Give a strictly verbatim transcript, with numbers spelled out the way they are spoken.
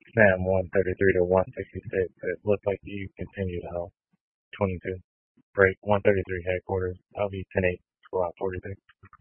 Snap one thirty-three to one sixty-six. It looks like you continue to hold twenty-two. Break one thirty-three headquarters. I'll be ten eight, squad forty-six.